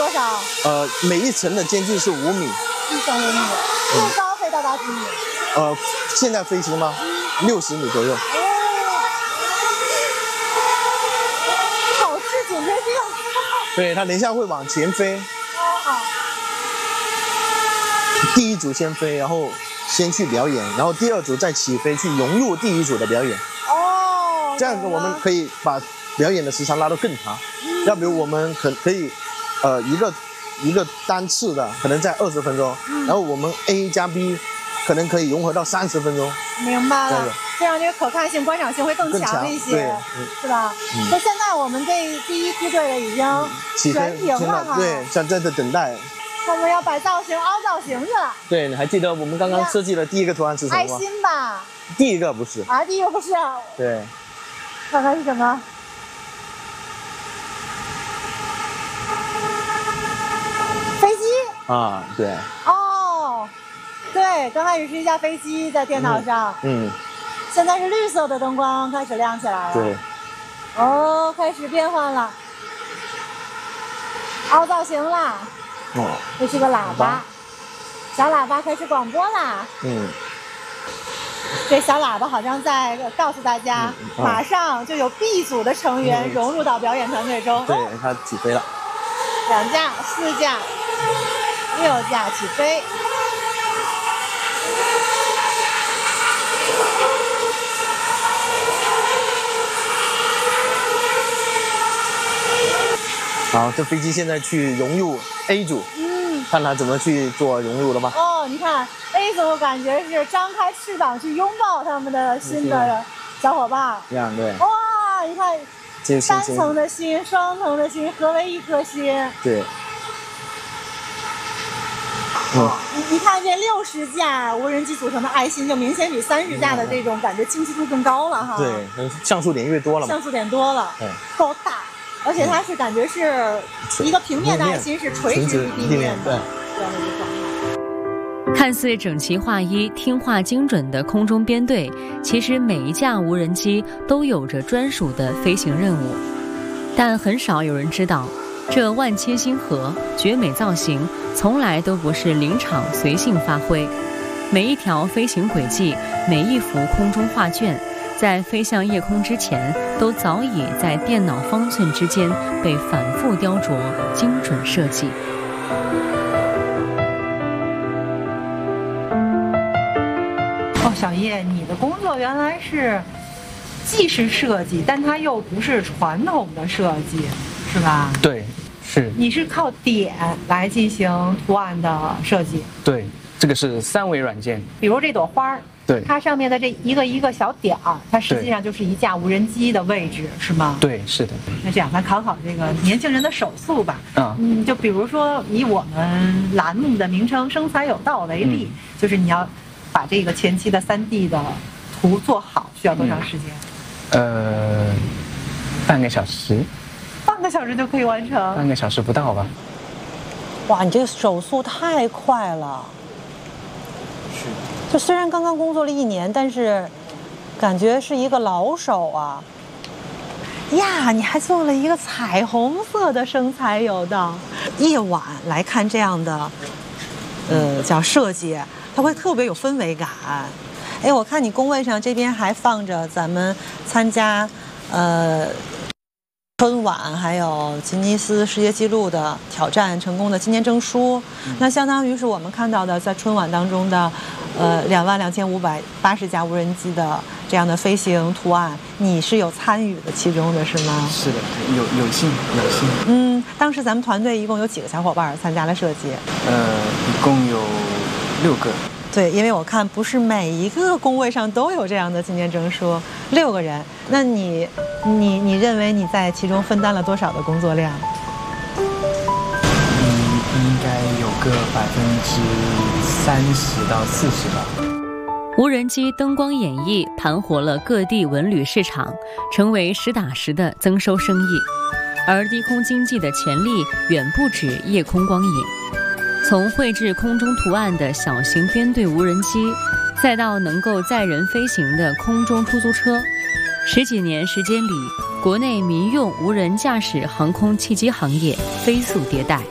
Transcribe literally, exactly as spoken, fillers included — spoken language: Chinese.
多少？ 呃，每一层的间距是五米。 一层五米，最高可以到达几米？ 呃，现在飞行吗？六十米左右。 哦，考试警觉性。 对，它等一下会往前飞。 哦。 第一组先飞，然后先去表演，然后第二组再起飞去融入第一组的表演。 哦。 这样子我们可以把表演的时长拉得更长。嗯、要比如我们可可以，呃，一个一个单次的可能在二十分钟，嗯、然后我们 A 加 B 可能可以融合到三十分钟。 明白了，这样这个可看性、观赏性会更强一些， 嗯、 是吧？嗯。那现在我们这第一梯队的已经全停了哈。 对，像在这等待。 他们要摆造型、凹造型去了。 对，你还记得我们刚刚设计的第一个图案是什么吗？ 爱心吧。 第一个不是。 啊，第一个不是。 对。 看看是什么？飞机。 啊，对。 哦，对，刚开始是一架飞机在电脑上。嗯。嗯现在是绿色的灯光开始亮起来了。 对。 哦，开始变换了。凹造型啦。哦，这是个喇叭，小喇叭开始广播啦。嗯，这小喇叭好像在告诉大家，嗯哦、马上就有 B 组的成员融入到表演团队中。 对，它起飞了。 两架、四架、六架起飞。 好，这飞机现在去融入 A 组，嗯，看它怎么去做融入了吧？ 哦，你看 A 组感觉是张开翅膀去拥抱他们的新的小伙伴。 这样对。 哇，你看，单层的心、双层的心合为一颗心。 对。 哦，你你看这六十架无人机组成的爱心，就明显比三十架的这种感觉清晰度更高了哈。 对，像素点越多了嘛。 像素点多了，对，够大。而且它是感觉是一个平面的爱心，是垂直于地面的这样的一个状态。 看似整齐划一、听话精准的空中编队，其实每一架无人机都有着专属的飞行任务。但很少有人知道，这万千星河、绝美造型，从来都不是临场随性发挥。每一条飞行轨迹，每一幅空中画卷，在飞向夜空之前，都早已在电脑方寸之间被反复雕琢、精准设计。 哦，小叶，你的工作原来是既是设计，但它又不是传统的设计，是吧？ 对，是。 你是靠点来进行图案的设计？ 对，这个是三维软件。 比如这朵花儿。 对， 它上面的这一个一个小点儿，它实际上就是一架无人机的位置，是吗？ 对，是的。 那这样，咱考考这个年轻人的手速吧。嗯嗯，就比如说以我们栏目的名称"生财有道"为例，嗯、就是你要把这个前期的三 D 的图做好，需要多长时间？ 嗯、呃，半个小时。 半个小时就可以完成？ 半个小时不到吧。 哇，你这个手速太快了。 是。 就虽然刚刚工作了一年，但是感觉是一个老手啊！呀，你还做了一个彩虹色的生财有道。夜晚来看这样的，呃，叫设计，它会特别有氛围感。哎，我看你工位上这边还放着咱们参加，呃。春晚还有吉尼斯世界纪录的挑战成功的纪念证书，嗯、那相当于是我们看到的在春晚当中的，呃，两万两千五百八十架无人机的这样的飞行图案，你是有参与的其中的是吗？ 是的，有有幸有幸。 嗯，当时咱们团队一共有几个小伙伴参加了设计？ 呃，一共有六个。 对，因为我看不是每一个工位上都有这样的纪念证书，六个人，那你，你你认为你在其中分担了多少的工作量？ 嗯，应该有个百分之三十到四十吧。 无人机灯光演绎盘活了各地文旅市场，成为实打实的增收生意，而低空经济的潜力远不止夜空光影。从绘制空中图案的小型编队无人机，再到能够载人飞行的空中出租车，十几年时间里，国内民用无人驾驶航空汽机行业飞速迭代。